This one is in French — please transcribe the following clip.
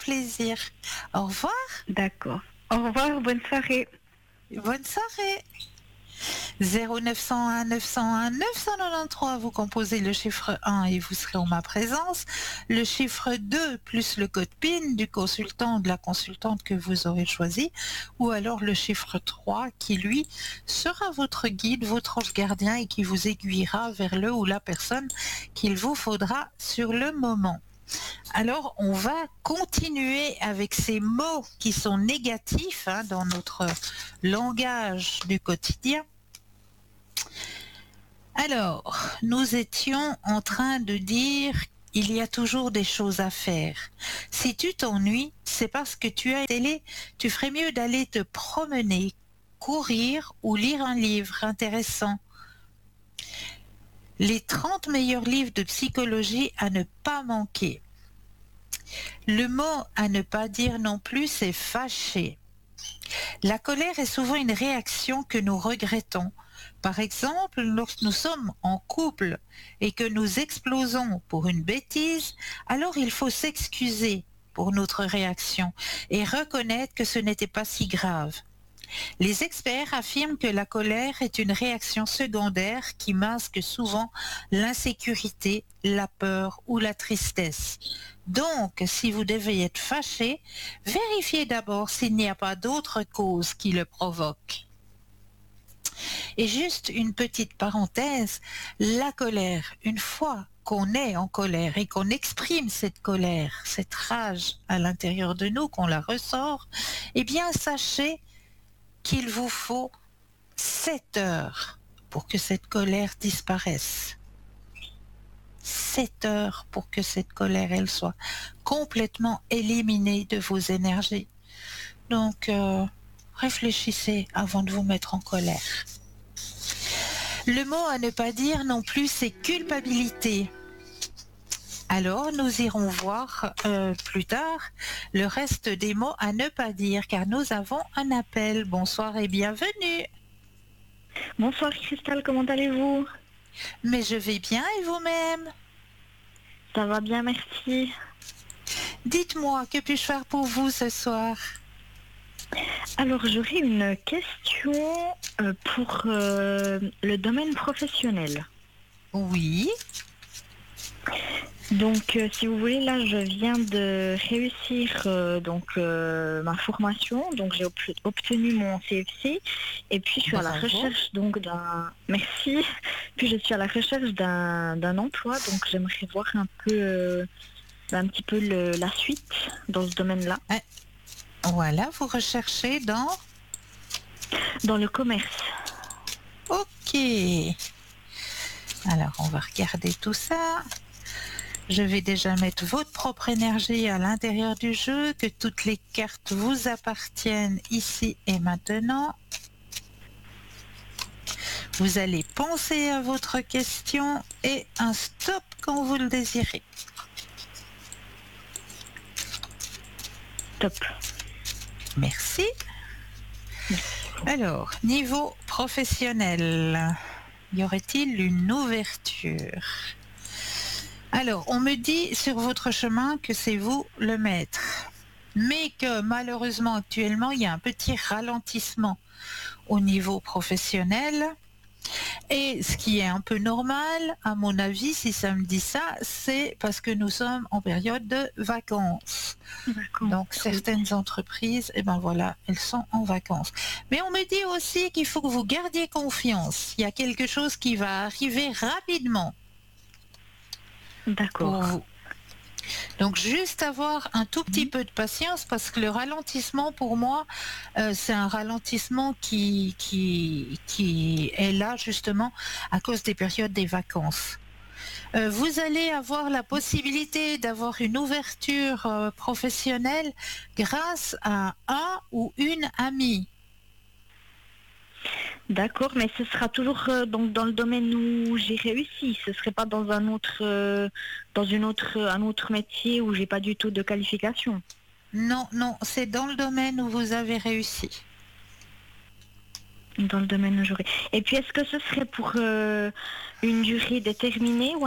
plaisir. Au revoir. D'accord. Au revoir, bonne soirée. Bonne soirée. 0901 901 993, vous composez le chiffre 1 et vous serez en ma présence. Le chiffre 2 plus le code PIN du consultant ou de la consultante que vous aurez choisi. Ou alors le chiffre 3 qui, lui, sera votre guide, votre ange gardien et qui vous aiguillera vers le ou la personne qu'il vous faudra sur le moment. Alors, on va continuer avec ces mots qui sont négatifs dans notre langage du quotidien. Alors, nous étions en train de dire il y a toujours des choses à faire. Si tu t'ennuies, c'est parce que tu ferais mieux d'aller te promener, courir ou lire un livre intéressant. Les 30 meilleurs livres de psychologie à ne pas manquer. Le mot à ne pas dire non plus, c'est fâcher. La colère est souvent une réaction que nous regrettons. Par exemple, lorsque nous sommes en couple et que nous explosons pour une bêtise, alors il faut s'excuser pour notre réaction et reconnaître que ce n'était pas si grave. Les experts affirment que la colère est une réaction secondaire qui masque souvent l'insécurité, la peur ou la tristesse. Donc, si vous devez être fâché, vérifiez d'abord s'il n'y a pas d'autre cause qui le provoque. Et juste une petite parenthèse, la colère, une fois qu'on est en colère et qu'on exprime cette colère, cette rage à l'intérieur de nous, qu'on la ressort, eh bien sachez qu'il vous faut 7 heures pour que cette colère disparaisse. 7 heures pour que cette colère, elle soit complètement éliminée de vos énergies. Donc, réfléchissez avant de vous mettre en colère. Le mot à ne pas dire non plus, c'est culpabilité. Alors, nous irons voir plus tard le reste des mots à ne pas dire, car nous avons un appel. Bonsoir et bienvenue. Bonsoir Christelle, comment allez-vous? Mais je vais bien et vous-même? Ça va bien, merci. Dites-moi, que puis-je faire pour vous ce soir? Alors, j'aurais une question pour le domaine professionnel. Oui. Donc, si vous voulez, là, je viens de réussir ma formation. Donc, j'ai obtenu mon CFC. Et puis, je suis à la recherche donc d'un... Merci. Puis, je suis à la recherche d'un emploi. Donc, j'aimerais voir un petit peu la suite dans ce domaine-là. Voilà, vous recherchez dans le commerce. Ok. Alors, on va regarder tout ça. Je vais déjà mettre votre propre énergie à l'intérieur du jeu, que toutes les cartes vous appartiennent ici et maintenant. Vous allez penser à votre question et un stop quand vous le désirez. Top. Merci. Alors, niveau professionnel, y aurait-il une ouverture? Alors, on me dit sur votre chemin que c'est vous le maître, mais que malheureusement actuellement, il y a un petit ralentissement au niveau professionnel. Et ce qui est un peu normal, à mon avis, si ça me dit ça, c'est parce que nous sommes en période de vacances. Donc certaines entreprises, elles sont en vacances. Mais on me dit aussi qu'il faut que vous gardiez confiance. Il y a quelque chose qui va arriver rapidement. D'accord. Pour vous. Donc juste avoir un tout petit peu de patience parce que le ralentissement pour moi, c'est un ralentissement qui est là justement à cause des périodes des vacances. Vous allez avoir la possibilité d'avoir une ouverture professionnelle grâce à un ou une amie. D'accord, mais ce sera toujours donc dans le domaine où j'ai réussi. Ce serait pas dans un autre métier où j'ai pas du tout de qualification. Non, c'est dans le domaine où vous avez réussi. Dans le domaine où j'aurais. Et puis, est-ce que ce serait pour une durée déterminée ou